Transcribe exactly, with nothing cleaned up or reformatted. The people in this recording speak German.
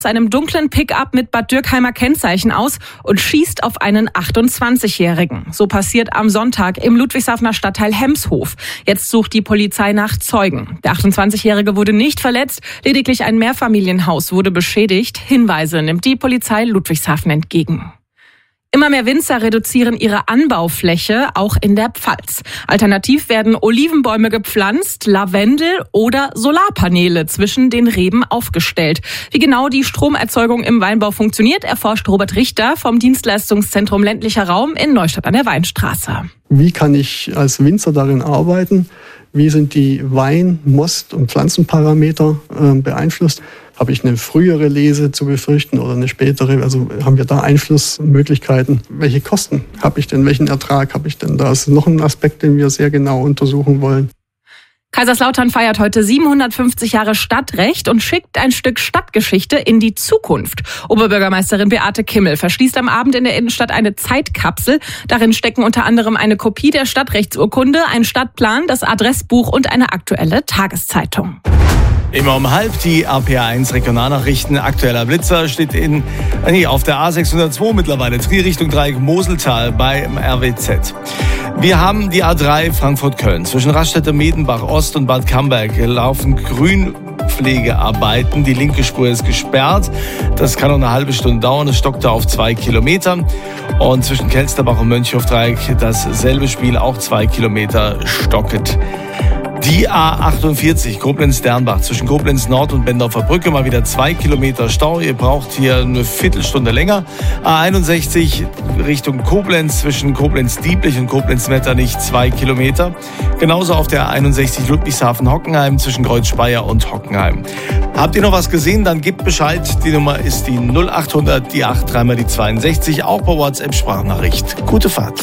einem dunklen Pickup mit Bad Dürkheimer Kennzeichen aus und schießt auf einen achtundzwanzigjährigen. So passiert am Sonntag im Ludwigshafener Stadtteil Hemshof. Jetzt sucht die Polizei nach Zeugen. Der achtundzwanzigjährige wurde nicht verletzt, lediglich ein Mehrfamilienhaus wurde beschädigt. Hinweise nimmt die Polizei Ludwigshafen entgegen. Immer mehr Winzer reduzieren ihre Anbaufläche, auch in der Pfalz. Alternativ werden Olivenbäume gepflanzt, Lavendel oder Solarpaneele zwischen den Reben aufgestellt. Wie genau die Stromerzeugung im Weinbau funktioniert, erforscht Robert Richter vom Dienstleistungszentrum Ländlicher Raum in Neustadt an der Weinstraße. Wie kann ich als Winzer darin arbeiten? Wie sind die Wein-, Most- und Pflanzenparameter äh, beeinflusst? Habe ich eine frühere Lese zu befürchten oder eine spätere? Also haben wir da Einflussmöglichkeiten? Welche Kosten habe ich denn? Welchen Ertrag habe ich denn? Da ist noch ein Aspekt, den wir sehr genau untersuchen wollen. Kaiserslautern feiert heute siebenhundertfünfzig Jahre Stadtrecht und schickt ein Stück Stadtgeschichte in die Zukunft. Oberbürgermeisterin Beate Kimmel verschließt am Abend in der Innenstadt eine Zeitkapsel. Darin stecken unter anderem eine Kopie der Stadtrechtsurkunde, ein Stadtplan, das Adressbuch und eine aktuelle Tageszeitung. Immer um halb die R P A eins Regionalnachrichten. Aktueller Blitzer steht in, nee, auf der A sechshundertzwei mittlerweile, Trier Richtung Dreieck Moseltal beim R W Z. Wir haben die A drei Frankfurt-Köln. Zwischen Raststätte Medenbach Ost und Bad Camberg laufen Grünpflegearbeiten. Die linke Spur ist gesperrt. Das kann noch eine halbe Stunde dauern. Es stockt auf zwei Kilometer. Und zwischen Kelsterbach und Mönchhof-Dreieck dasselbe Spiel, auch zwei Kilometer stocket. Die A achtundvierzig Koblenz-Dernbach zwischen Koblenz Nord und Bendorfer Brücke mal wieder zwei Kilometer Stau. Ihr braucht hier eine Viertelstunde länger. A einundsechzig Richtung Koblenz zwischen Koblenz-Dieblich und Koblenz-Metternich zwei Kilometer. Genauso auf der A einundsechzig Ludwigshafen-Hockenheim zwischen Kreuz-Speyer und Hockenheim. Habt ihr noch was gesehen? Dann gebt Bescheid. Die Nummer ist die null achthundert, die acht, dreimal die zweiundsechzig. Auch per WhatsApp Sprachnachricht. Gute Fahrt.